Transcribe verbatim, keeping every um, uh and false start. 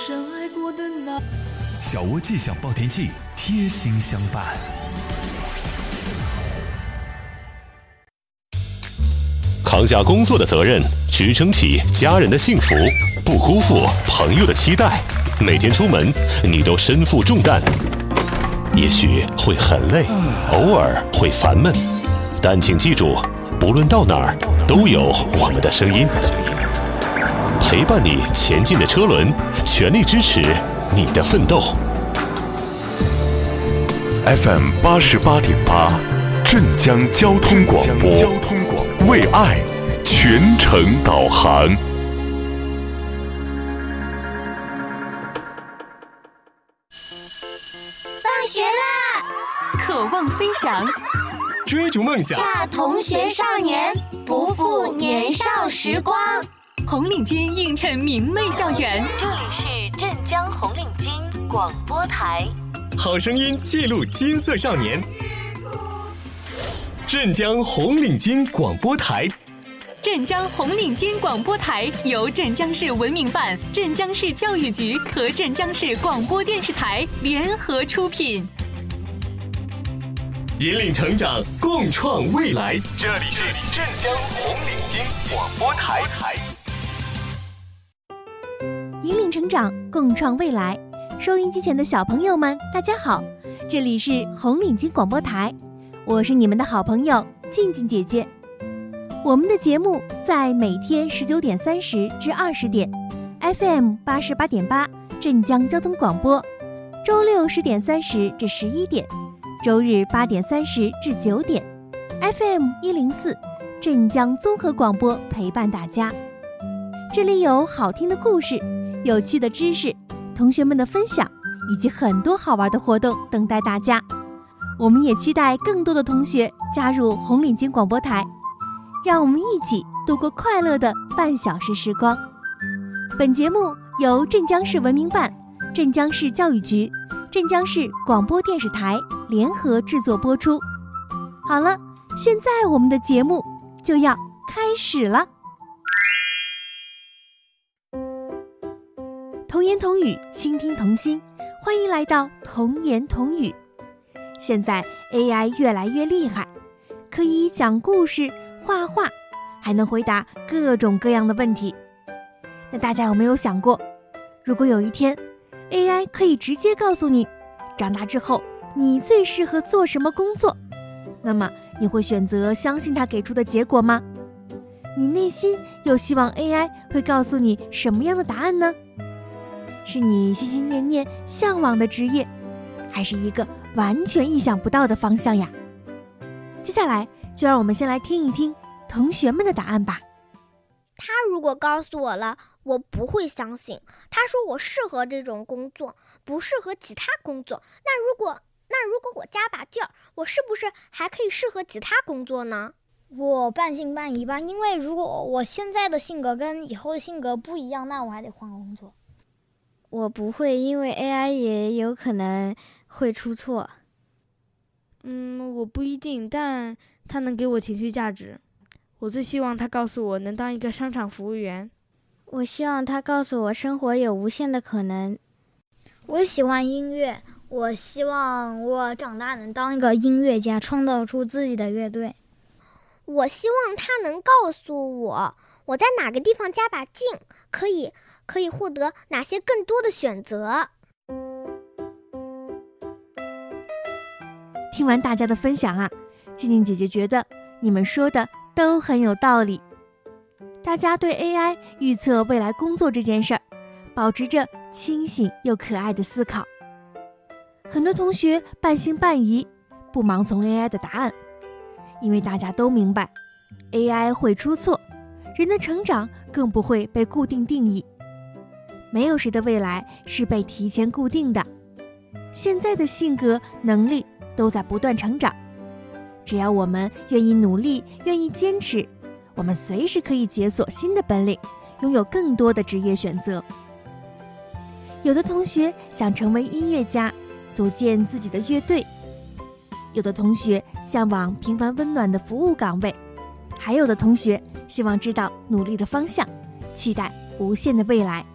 深爱过的那。 小窝气象报天气，贴心相伴。 扛下工作的责任，支撑起家人的幸福，不辜负朋友的期待。每天出门，你都身负重担，也许会很累，偶尔会烦闷，但请记住，不论到哪儿，都有我们的声音，陪伴你前进的车轮，全力支持你的奋斗。 F M 八十八点八，镇江交通广播，为爱全程导航。 放学啦！ 渴望飞翔， 追逐梦想， 下同学少年，不负年少时光。 红领巾映衬明媚校园。 这里是镇江红领巾广播台， 好声音记录金色少年。镇江红领巾广播台。 镇江红领巾广播台由镇江市文明办、镇江市教育局和镇江市广播电视台联合出品， 引领成长，共创未来。这里是镇江红领巾广播台。 引领成长，共创未来。收音机前的小朋友们，大家好，这里是红领巾广播台，我是你们的好朋友静静姐姐。我们的节目在每天十九点三十至二十点 ，F M 八十八点八镇江交通广播；周六十点三十至十一点，周日八点三十至九点 ，F M 一零四镇江综合广播陪伴大家。这里有好听的故事、有趣的知识、同学们的分享，以及很多好玩的活动等待大家。我们也期待更多的同学加入红领巾广播台。让我们一起度过快乐的半小时时光。本节目由镇江市文明办、镇江市教育局、镇江市广播电视台联合制作播出。好了，现在我们的节目就要开始了。童言童语，倾听童心，欢迎来到童言童语。现在 A I 越来越厉害，可以讲故事、画画，还能回答各种各样的问题。那大家有没有想过，如果有一天 A I 可以直接告诉你长大之后你最适合做什么工作，那么你会选择相信它给出的结果吗？你内心又希望 A I 会告诉你什么样的答案呢？是你心心念念向往的职业，还是一个完全意想不到的方向呀？接下来就让我们先来听一听同学们的答案吧。 他如果告诉我了，我不会相信。他说我适合这种工作，不适合其他工作。那如果那如果我加把劲儿，我是不是还可以适合其他工作呢？ 我半信半疑吧，因为如果我现在的性格跟以后的性格不一样，那我还得换个工作。 我不会，因为 A I 也有可能会出错。 嗯，我不一定，但它能给我情绪价值。我最希望它告诉我能当一个商场服务员。 我希望它告诉我生活有无限的可能。 我喜欢音乐，我希望我长大能当一个音乐家，创造出自己的乐队。 我希望它能告诉我，我在哪个地方加把劲，可以可以获得哪些更多的选择。 听完大家的分享啊，静静姐姐觉得你们说的都很有道理。大家对 A I 预测未来工作这件事儿，保持着清醒又可爱的思考。很多同学半信半疑，不盲从 A I 的答案，因为大家都明白 A I 会出错，人的成长更不会被固定定义。没有谁的未来是被提前固定的，现在的性格、能力都在不断成长。只要我们愿意努力，愿意坚持，我们随时可以解锁新的本领，拥有更多的职业选择。有的同学想成为音乐家，组建自己的乐队；有的同学向往平凡温暖的服务岗位；还有的同学希望知道努力的方向，期待无限的未来。